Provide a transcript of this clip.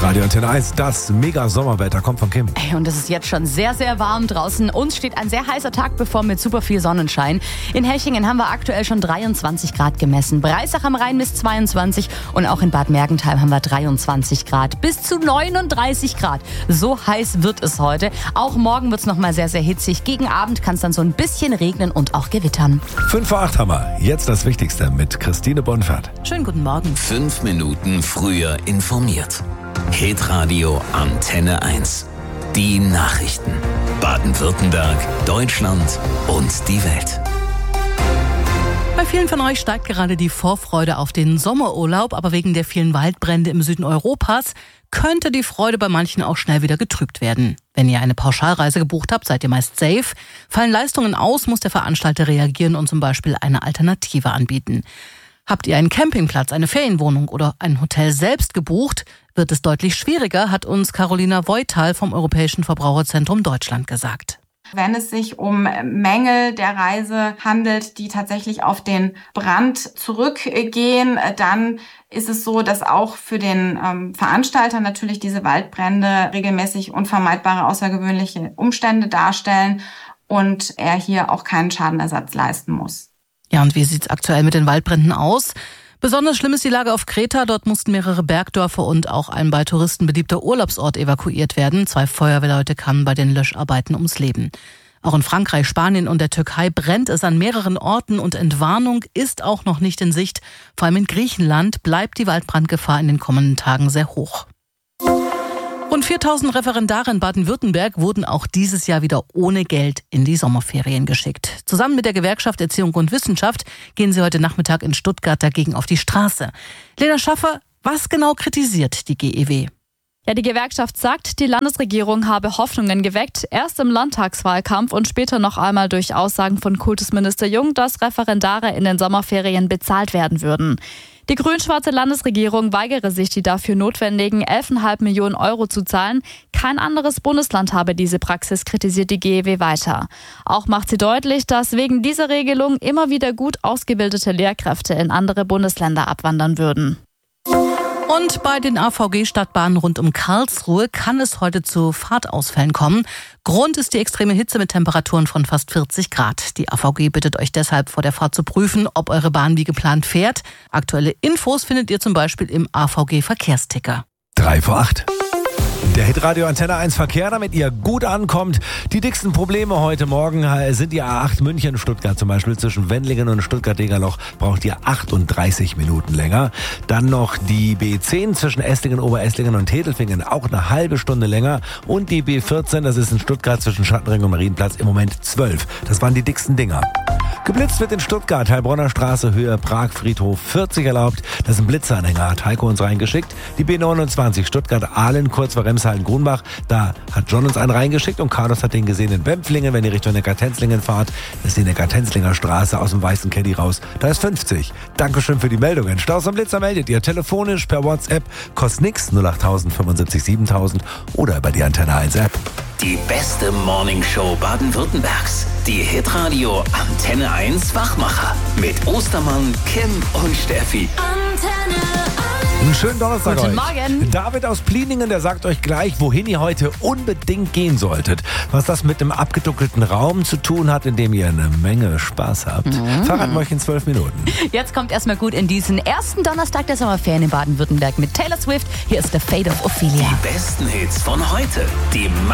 Radio Antenne 1, das Mega-Sommerwetter kommt von Kim. Und es ist jetzt schon sehr, sehr warm draußen. Uns steht ein sehr heißer Tag bevor mit super viel Sonnenschein. In Hechingen haben wir aktuell schon 23 Grad gemessen. Breisach am Rhein bis 22 und auch in Bad Mergentheim haben wir 23 Grad. Bis zu 39 Grad. So heiß wird es heute. Auch morgen wird es nochmal sehr, sehr hitzig. Gegen Abend kann es dann so ein bisschen regnen und auch gewittern. 5 vor 8 haben wir. Jetzt das Wichtigste mit Christine Bonfert. Schönen guten Morgen. 5 Minuten früher informiert. Hitradio Antenne 1. Die Nachrichten. Baden-Württemberg, Deutschland und die Welt. Bei vielen von euch steigt gerade die Vorfreude auf den Sommerurlaub, aber wegen der vielen Waldbrände im Süden Europas könnte die Freude bei manchen auch schnell wieder getrübt werden. Wenn ihr eine Pauschalreise gebucht habt, seid ihr meist safe. Fallen Leistungen aus, muss der Veranstalter reagieren und zum Beispiel eine Alternative anbieten. Habt ihr einen Campingplatz, eine Ferienwohnung oder ein Hotel selbst gebucht, wird es deutlich schwieriger, hat uns Carolina Voital vom Europäischen Verbraucherzentrum Deutschland gesagt. Wenn es sich um Mängel der Reise handelt, die tatsächlich auf den Brand zurückgehen, dann ist es so, dass auch für den Veranstalter natürlich diese Waldbrände regelmäßig unvermeidbare außergewöhnliche Umstände darstellen und er hier auch keinen Schadenersatz leisten muss. Ja, und wie sieht's aktuell mit den Waldbränden aus? Besonders schlimm ist die Lage auf Kreta. Dort mussten mehrere Bergdörfer und auch ein bei Touristen beliebter Urlaubsort evakuiert werden. 2 Feuerwehrleute kamen bei den Löscharbeiten ums Leben. Auch in Frankreich, Spanien und der Türkei brennt es an mehreren Orten und Entwarnung ist auch noch nicht in Sicht. Vor allem in Griechenland bleibt die Waldbrandgefahr in den kommenden Tagen sehr hoch. Rund 4000 Referendare in Baden-Württemberg wurden auch dieses Jahr wieder ohne Geld in die Sommerferien geschickt. Zusammen mit der Gewerkschaft Erziehung und Wissenschaft gehen sie heute Nachmittag in Stuttgart dagegen auf die Straße. Lena Schaffer, was genau kritisiert die GEW? Ja, die Gewerkschaft sagt, die Landesregierung habe Hoffnungen geweckt, erst im Landtagswahlkampf und später noch einmal durch Aussagen von Kultusminister Jung, dass Referendare in den Sommerferien bezahlt werden würden. Die grün-schwarze Landesregierung weigere sich, die dafür notwendigen 11,5 Millionen Euro zu zahlen. Kein anderes Bundesland habe diese Praxis, kritisiert die GEW weiter. Auch macht sie deutlich, dass wegen dieser Regelung immer wieder gut ausgebildete Lehrkräfte in andere Bundesländer abwandern würden. Und bei den AVG-Stadtbahnen rund um Karlsruhe kann es heute zu Fahrtausfällen kommen. Grund ist die extreme Hitze mit Temperaturen von fast 40 Grad. Die AVG bittet euch deshalb vor der Fahrt zu prüfen, ob eure Bahn wie geplant fährt. Aktuelle Infos findet ihr zum Beispiel im AVG-Verkehrsticker. 3 vor 8. Der Hitradio Antenne 1 Verkehr, damit ihr gut ankommt. Die dicksten Probleme heute Morgen sind die A8 München-Stuttgart zum Beispiel. Zwischen Wendlingen und Stuttgart-Degerloch braucht ihr 38 Minuten länger. Dann noch die B10 zwischen Esslingen, Oberesslingen und Tedelfingen, auch eine halbe Stunde länger. Und die B14, das ist in Stuttgart zwischen Schattenring und Marienplatz, im Moment 12. Das waren die dicksten Dinger. Geblitzt wird in Stuttgart, Heilbronner Straße, Höhe Prag-Friedhof, 40 erlaubt. Das ist ein Blitzanhänger, hat Heiko uns reingeschickt. Die B29 Stuttgart-Ahlen, kurz vor Remshalden-Grunbach, da hat John uns einen reingeschickt und Carlos hat den gesehen in Bempflingen. Wenn ihr Richtung Neckar-Tenzlingen fahrt, ist die Neckar-Tenzlinger Straße aus dem weißen Caddy raus. Da ist 50. Dankeschön für die Meldungen. Staus am Blitzer meldet ihr telefonisch per WhatsApp, kostet nix, 08000 75 7000 oder über die Antenne 1 App. Die beste Morningshow Baden-Württembergs. Die Hitradio Antenne 1 Wachmacher. Mit Ostermann, Kim und Steffi. Antenne 1. Einen schönen Donnerstag Guten euch. Morgen. David aus Pliningen, der sagt euch gleich, wohin ihr heute unbedingt gehen solltet. Was das mit dem abgedunkelten Raum zu tun hat, in dem ihr eine Menge Spaß habt. Verraten wir euch in 12 Minuten. Jetzt kommt erstmal gut in diesen ersten Donnerstag der Sommerferien in Baden-Württemberg mit Taylor Swift. Hier ist The Fate of Ophelia. Die besten Hits von heute. Die